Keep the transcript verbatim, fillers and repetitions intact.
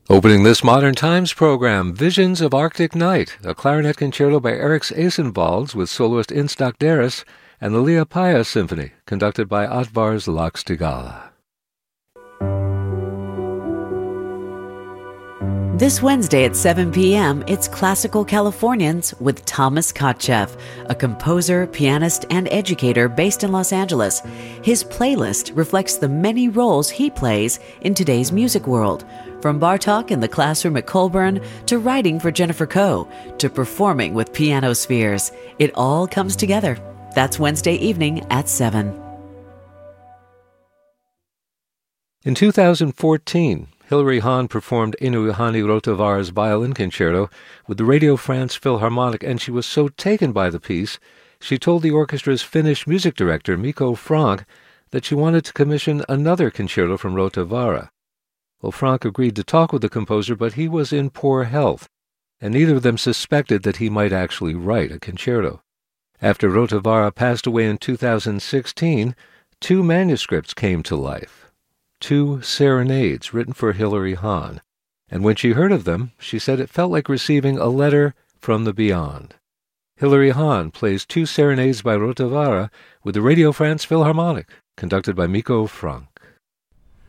Opening this Modern Times program, Visions of Arctic Night, a clarinet concerto by Eriks Eysenwalds with soloist Instak Deris, and the Liepaja Symphony, conducted by Atvars Lakstigala. This Wednesday at seven p.m., it's Classical Californians with Thomas Kotcheff, a composer, pianist, and educator based in Los Angeles. His playlist reflects the many roles he plays in today's music world, from Bartók in the classroom at Colburn to writing for Jennifer Coe to performing with Piano Spheres. It all comes together. That's Wednesday evening at seven. In two thousand fourteen, Hilary Hahn performed Inu Juhani Rautavaara's violin concerto with the Radio France Philharmonic, and she was so taken by the piece, she told the orchestra's Finnish music director, Mikko Franck, that she wanted to commission another concerto from Rautavaara. Well, Franck agreed to talk with the composer, but he was in poor health, and neither of them suspected that he might actually write a concerto. After Rautavaara passed away in two thousand sixteen, two manuscripts came to life, two serenades written for Hilary Hahn, and when she heard of them, she said it felt like receiving a letter from the beyond. Hilary Hahn plays two serenades by Rautavaara with the Radio France Philharmonic, conducted by Mikko Franck.